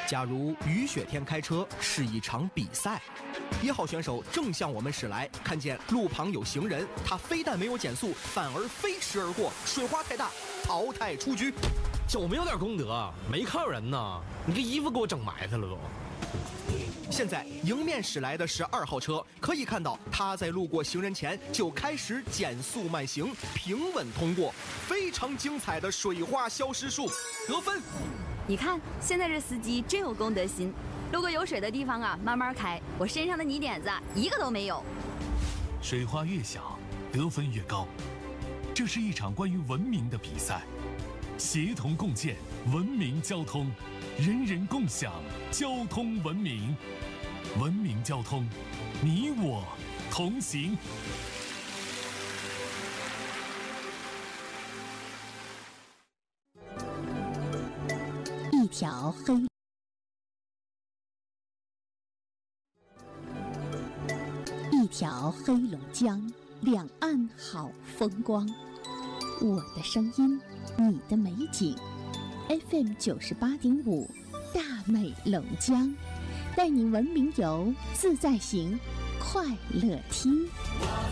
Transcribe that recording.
假如雨雪天开车是一场比赛，1号选手正向我们驶来，看见路旁有行人，他非但没有减速，反而飞驰而过，水花太大，淘汰出局。 就没有点功德，没看人呢，你这衣服给我整埋汰了都。 现在迎面驶来的是2号车，可以看到他在路过行人前就开始减速慢行，平稳通过，非常精彩的水花消失术，得分。 你看，现在这司机真有公德心，路过有水的地方啊，慢慢开。我身上的泥点子一个都没有。 水花越小，得分越高。这是一场关于文明的比赛，协同共建文明交通，人人共享交通文明。文明交通，你我同行。 一条黑龙江，两岸好风光。我的声音，你的美景。FM 98.5，大美龙江，带您文明游，自在行，快乐听。